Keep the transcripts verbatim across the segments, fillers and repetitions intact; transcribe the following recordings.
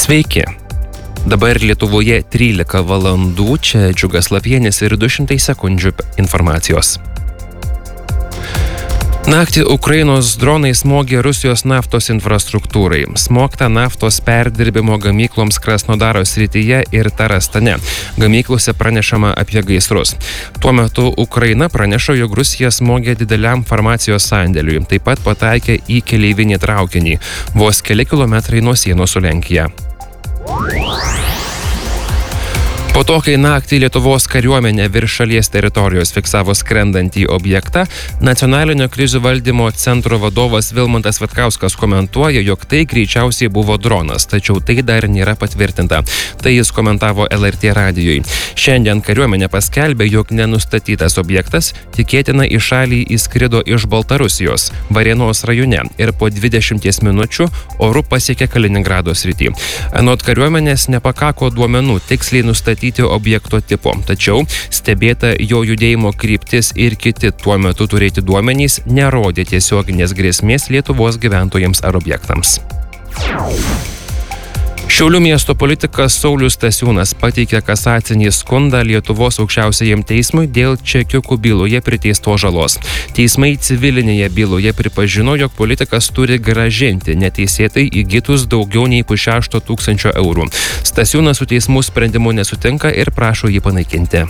Sveiki. Dabar Lietuvoje trylika valandų, čia Džiugas Lapienis ir du šimtai sekundžių informacijos. Naktį Ukrainos dronai smogė Rusijos naftos infrastruktūrai. Smogta naftos perdirbimo gamykloms Krasnodaro srityje ir Tarastane. Gamyklose pranešama apie gaisrus. Tuo metu Ukraina praneša, jog Rusija smogė dideliam farmacijos sandėliui. Taip pat pataikė į keleivinį traukinį, vos keli kilometrai nuo sienos su Lenkija. Po to, kai naktį Lietuvos kariuomenė virš šalies teritorijos fiksavo skrendantį objektą, Nacionalinio krizių valdymo centro vadovas Vilmantas Vitkauskas komentuoja, jog tai greičiausiai buvo dronas, tačiau tai dar nėra patvirtinta. Tai jis komentavo L R T radijui. Šiandien kariuomenė paskelbė, jog nenustatytas objektas tikėtina į šalį įskrido iš Baltarusijos, Varėnos rajone ir po dvidešimties minučių oru pasiekė Kaliningrado sritį. Anot kariuomenės nepakako duomenų tiksliai nustatyti objekto tipo, tačiau stebėta jo judėjimo kryptis ir kiti tuo metu turėti duomenys nerodė tiesioginės grėsmės Lietuvos gyventojams ar objektams. Šiaulių miesto politikas Saulius Stasiūnas pateikė kasacinį skundą Lietuvos aukščiausiajam teismui dėl čekiukų byloje priteistos žalos. Teismai civilinėje byloje pripažino, jog politikas turi grąžinti neteisėtai įgytus daugiau nei pusšešto tūkstančio eurų. Stasiūnas su teismų sprendimu nesutinka ir prašo jį panaikinti.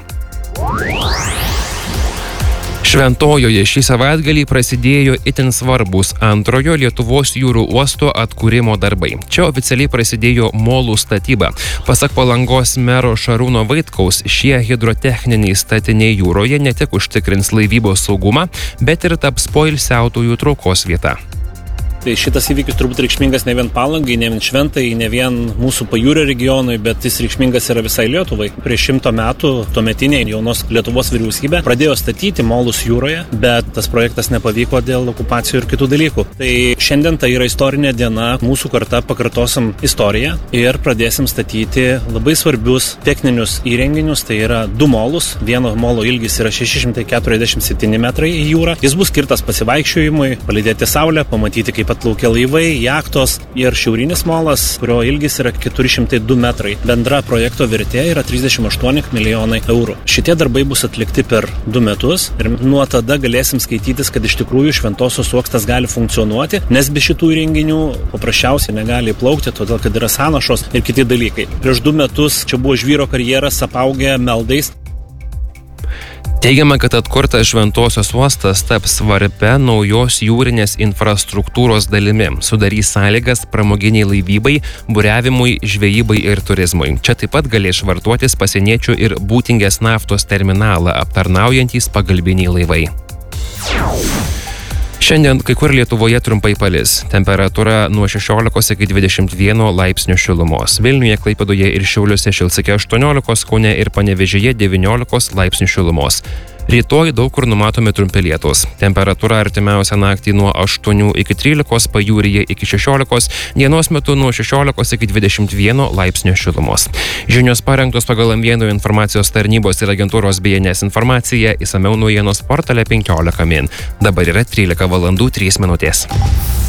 Šventojoje šį savaitgalį prasidėjo itin svarbus antrojo Lietuvos jūrų uosto atkūrimo darbai. Čia oficialiai prasidėjo molų statyba. Pasak Palangos mero Šarūno Vaitkaus, šie hidrotechniniai statiniai jūroje ne tik užtikrins laivybos saugumą, bet ir taps poilsiautojų traukos vieta. Tai šitas įvykis turbūt reikšmingas ne vien Palangai, ne vien Šventai, ne vien mūsų pajūrio regionui, bet jis reikšmingas yra visai Lietuvai. Prieš šimtą metų tuometinė jaunos Lietuvos vyriausybė pradėjo statyti molus jūroje, bet tas projektas nepavyko dėl okupacijų ir kitų dalykų. Tai šiandien tai yra istorinė diena, mūsų karta pakartosim istoriją ir pradėsim statyti labai svarbius techninius įrenginius. Tai yra du molus, vieno molo ilgis yra šeši šimtai keturiasdešimt septyni metrai į jūrą. Jis bus skirtas pasivaikščiojimui, palydėti saulę, pamatyti, kaip atplaukia laivai, jachtos, ir šiaurinis molas, kurio ilgis yra keturi šimtai du metrai. Bendra projekto vertė yra trisdešimt aštuoni milijonai eurų. Šitie darbai bus atlikti per du metus ir nuo tada galėsim skaitytis, kad iš tikrųjų Šventosios uostas gali funkcionuoti, nes be šitų įrenginių paprasčiausiai negali plaukti, todėl kad yra sąnašos ir kiti dalykai. Prieš du metus čia buvo žvyro karjeras apaugę meldais. Teigiama, kad atkurtas Šventosios uostas taps svarbia naujos jūrinės infrastruktūros dalimi, sudarys sąlygas pramoginiai laivybai, buriavimui, žvejybai ir turizmui. Čia taip pat galės švartuotis pasieniečių ir Būtingės naftos terminalą aptarnaujantys pagalbiniai laivai. Šiandien kai kur Lietuvoje trumpai palis. Temperatūra nuo šešiolikos iki dvidešimt vieno laipsnio šilumos. Vilniuje, Klaipėdoje ir Šiauliuose šils iki aštuoniolikos, Kaune ir Panevėžyje devyniolikos laipsnių šilumos. Rytoj daug kur numatomi trumpi lietūs. Temperatūra artimiausią naktį nuo aštuonių iki trylikos, pajūryje iki šešiolikos, dienos metu nuo šešiolikos iki dvidešimt vieno laipsnio šilumos. Žinios parengtos pagal M vienas informacijos tarnybos ir agentūros B N S informaciją, išsamiau naujienos portale penkiolika min. Dabar yra trylika valandų trys minutės.